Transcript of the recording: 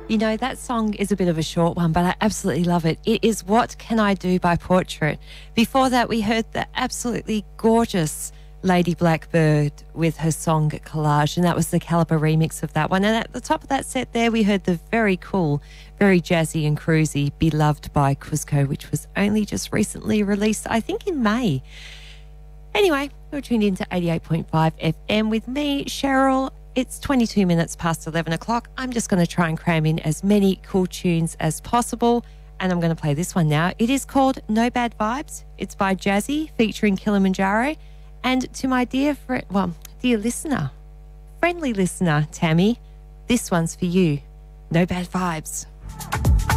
You know, that song is a bit of a short one, but I absolutely love it. It is What Can I Do by Portrait. Before that, we heard the absolutely gorgeous Lady Blackbird with her song Collage, and that was the Calibre remix of that one. And at the top of that set there, we heard the very cool, very jazzy and cruisy Beloved by Cusco, which was only just recently released, I think in May. Anyway, you're tuned into 88.5 FM with me, Cheryl. It's 22 minutes past 11 o'clock. I'm just going to try and cram in as many cool tunes as possible, and I'm going to play this one now. It is called No Bad Vibes. It's by Jazzy featuring Kilimanjaro. And to my dear listener, friendly listener, Tammy, this one's for you. No Bad Vibes.